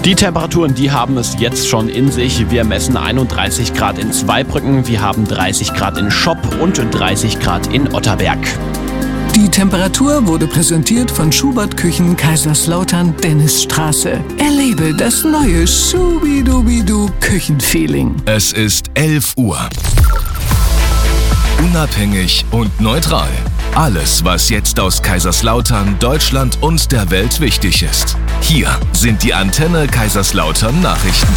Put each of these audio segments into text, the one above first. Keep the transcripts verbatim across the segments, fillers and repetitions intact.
Die Temperaturen, die haben es jetzt schon in sich. Wir messen einunddreißig Grad in Zweibrücken, wir haben dreißig Grad in Schopp und dreißig Grad in Otterberg. Die Temperatur wurde präsentiert von Schubert Küchen Kaiserslautern Dennisstraße. Erlebe das neue Schubidubidu Küchenfeeling. Es ist elf Uhr. Unabhängig und neutral. Alles, was jetzt aus Kaiserslautern, Deutschland und der Welt wichtig ist. Hier sind die Antenne Kaiserslautern Nachrichten.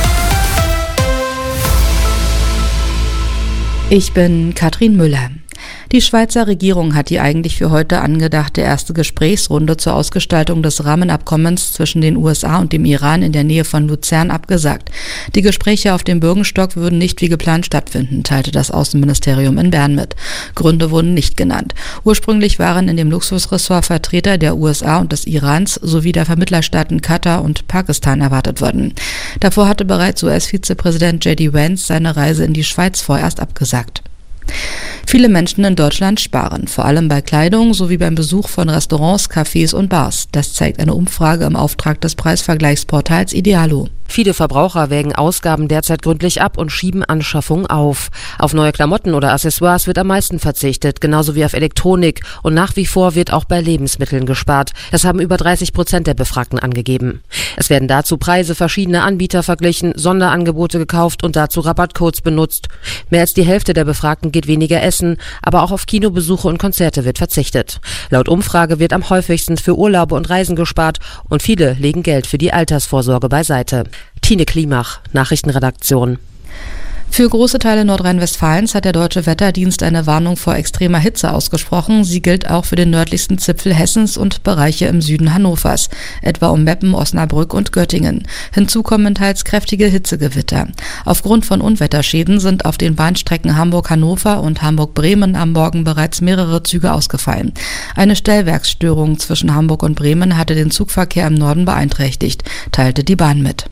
Ich bin Katrin Müller. Die Schweizer Regierung hat die eigentlich für heute angedachte erste Gesprächsrunde zur Ausgestaltung des Rahmenabkommens zwischen den U S A und dem Iran in der Nähe von Luzern abgesagt. Die Gespräche auf dem Bürgenstock würden nicht wie geplant stattfinden, teilte das Außenministerium in Bern mit. Gründe wurden nicht genannt. Ursprünglich waren in dem Luxusressort Vertreter der U S A und des Irans sowie der Vermittlerstaaten Katar und Pakistan erwartet worden. Davor hatte bereits U S-Vizepräsident J D Vance seine Reise in die Schweiz vorerst abgesagt. Viele Menschen in Deutschland sparen, vor allem bei Kleidung sowie beim Besuch von Restaurants, Cafés und Bars. Das zeigt eine Umfrage im Auftrag des Preisvergleichsportals Idealo. Viele Verbraucher wägen Ausgaben derzeit gründlich ab und schieben Anschaffungen auf. Auf neue Klamotten oder Accessoires wird am meisten verzichtet, genauso wie auf Elektronik. Und nach wie vor wird auch bei Lebensmitteln gespart. Das haben über dreißig Prozent der Befragten angegeben. Es werden dazu Preise verschiedener Anbieter verglichen, Sonderangebote gekauft und dazu Rabattcodes benutzt. Mehr als die Hälfte der Befragten geht weniger essen, aber auch auf Kinobesuche und Konzerte wird verzichtet. Laut Umfrage wird am häufigsten für Urlaube und Reisen gespart und viele legen Geld für die Altersvorsorge beiseite. Tine Klimach, Nachrichtenredaktion. Für große Teile Nordrhein-Westfalens hat der Deutsche Wetterdienst eine Warnung vor extremer Hitze ausgesprochen. Sie gilt auch für den nördlichsten Zipfel Hessens und Bereiche im Süden Hannovers, etwa um Meppen, Osnabrück und Göttingen. Hinzu kommen teils kräftige Hitzegewitter. Aufgrund von Unwetterschäden sind auf den Bahnstrecken Hamburg-Hannover und Hamburg-Bremen am Morgen bereits mehrere Züge ausgefallen. Eine Stellwerksstörung zwischen Hamburg und Bremen hatte den Zugverkehr im Norden beeinträchtigt, teilte die Bahn mit.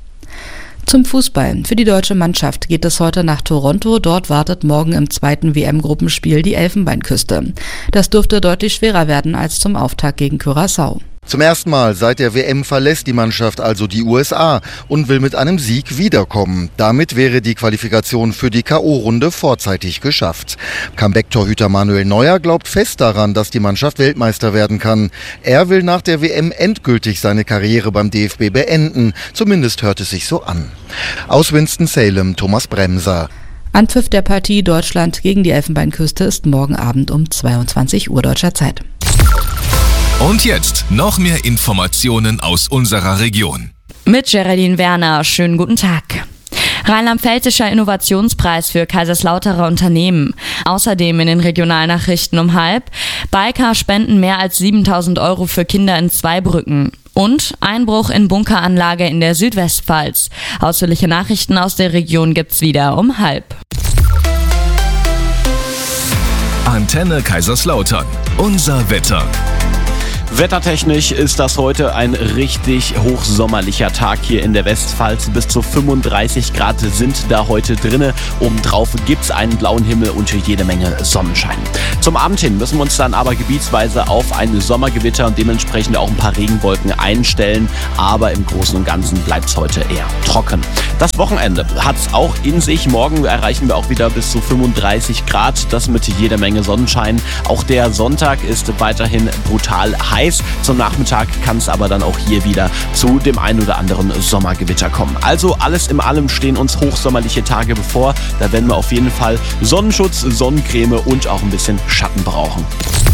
Zum Fußball. Für die deutsche Mannschaft geht es heute nach Toronto. Dort wartet morgen im zweiten W M-Gruppenspiel die Elfenbeinküste. Das dürfte deutlich schwerer werden als zum Auftakt gegen Curaçao. Zum ersten Mal seit der W M verlässt die Mannschaft also die U S A und will mit einem Sieg wiederkommen. Damit wäre die Qualifikation für die K O-Runde vorzeitig geschafft. Comeback-Torhüter Manuel Neuer glaubt fest daran, dass die Mannschaft Weltmeister werden kann. Er will nach der W M endgültig seine Karriere beim D F B beenden. Zumindest hört es sich so an. Aus Winston-Salem, Thomas Bremser. Anpfiff der Partie Deutschland gegen die Elfenbeinküste ist morgen Abend um zweiundzwanzig Uhr deutscher Zeit. Und jetzt noch mehr Informationen aus unserer Region. Mit Geraldine Werner, schönen guten Tag. Rheinland-Pfälzischer Innovationspreis für Kaiserslauterer Unternehmen. Außerdem in den Regionalnachrichten um halb. Biker spenden mehr als siebentausend Euro für Kinder in Zweibrücken. Und Einbruch in Bunkeranlage in der Südwestpfalz. Ausführliche Nachrichten aus der Region gibt's wieder um halb. Antenne Kaiserslautern. Unser Wetter. Wettertechnisch ist das heute ein richtig hochsommerlicher Tag hier in der Westpfalz. Bis zu fünfunddreißig Grad sind da heute drinne. Obendrauf gibt's einen blauen Himmel und jede Menge Sonnenschein. Zum Abend hin müssen wir uns dann aber gebietsweise auf ein Sommergewitter und dementsprechend auch ein paar Regenwolken einstellen. Aber im Großen und Ganzen bleibt's heute eher trocken. Das Wochenende hat's auch in sich. Morgen erreichen wir auch wieder bis zu fünfunddreißig Grad. Das mit jeder Menge Sonnenschein. Auch der Sonntag ist weiterhin brutal heiß. Zum Nachmittag kann es aber dann auch hier wieder zu dem ein oder anderen Sommergewitter kommen. Also alles in allem stehen uns hochsommerliche Tage bevor. Da werden wir auf jeden Fall Sonnenschutz, Sonnencreme und auch ein bisschen Schatten brauchen.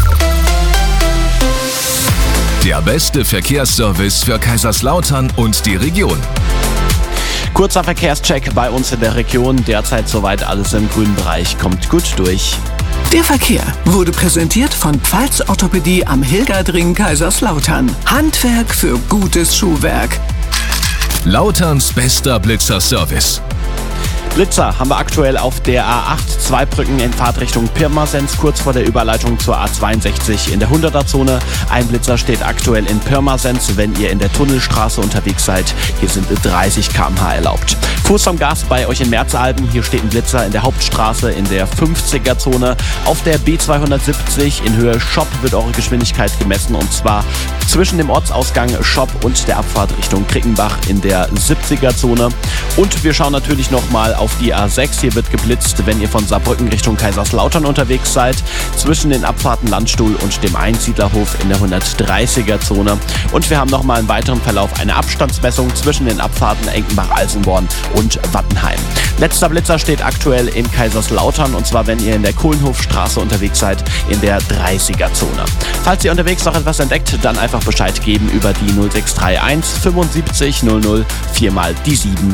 Der beste Verkehrsservice für Kaiserslautern und die Region. Kurzer Verkehrscheck bei uns in der Region. Derzeit soweit alles im grünen Bereich. Kommt gut durch. Der Verkehr wurde präsentiert von Pfalz Orthopädie am Hilgerdring Kaiserslautern. Handwerk für gutes Schuhwerk. Lauterns bester Blitzerservice. Blitzer haben wir aktuell auf der A acht, zwei Brücken in Fahrtrichtung Pirmasens, kurz vor der Überleitung zur A zweiundsechzig in der hunderter-Zone. Ein Blitzer steht aktuell in Pirmasens, wenn ihr in der Tunnelstraße unterwegs seid. Hier sind dreißig Kilometer pro Stunde erlaubt. Fuß vom Gas bei euch in Merzalben. Hier steht ein Blitzer in der Hauptstraße in der fünfziger-Zone. Auf der B zweihundertsiebzig in Höhe Schopp wird eure Geschwindigkeit gemessen, und zwar zwischen dem Ortsausgang Schopp und der Abfahrt Richtung Krickenbach in der siebziger-Zone. Und wir schauen natürlich nochmal auf die A sechs. Hier wird geblitzt, wenn ihr von Saarbrücken Richtung Kaiserslautern unterwegs seid, zwischen den Abfahrten Landstuhl und dem Einsiedlerhof in der hundertdreißiger-Zone. Und wir haben nochmal einen weiteren Verlauf, eine Abstandsmessung zwischen den Abfahrten Enkenbach-Alsenborn und Wattenheim. Letzter Blitzer steht aktuell in Kaiserslautern, und zwar, wenn ihr in der Kohlenhofstraße unterwegs seid, in der dreißiger-Zone. Falls ihr unterwegs noch etwas entdeckt, dann einfach Bescheid geben über die null sechs drei eins fünfundsiebzig null null vier mal die sieben.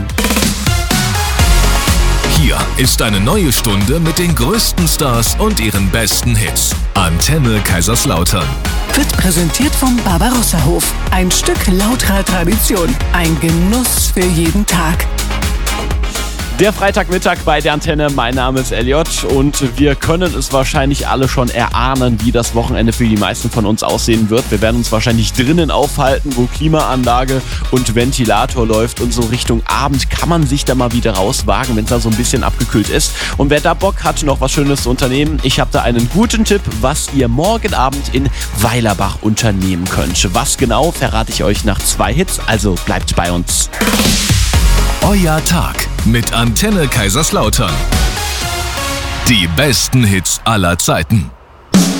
Hier ist eine neue Stunde mit den größten Stars und ihren besten Hits. Antenne Kaiserslautern. Wird präsentiert vom Barbarossa-Hof. Ein Stück lauterer Tradition. Ein Genuss für jeden Tag. Der Freitagmittag bei der Antenne, mein Name ist Elliot und wir können es wahrscheinlich alle schon erahnen, wie das Wochenende für die meisten von uns aussehen wird. Wir werden uns wahrscheinlich drinnen aufhalten, wo Klimaanlage und Ventilator läuft, und so Richtung Abend kann man sich da mal wieder rauswagen, wenn es da so ein bisschen abgekühlt ist. Und wer da Bock hat, noch was Schönes zu unternehmen, ich habe da einen guten Tipp, was ihr morgen Abend in Weilerbach unternehmen könnt. Was genau, verrate ich euch nach zwei Hits, also bleibt bei uns. Euer Tag mit Antenne Kaiserslautern. Die besten Hits aller Zeiten.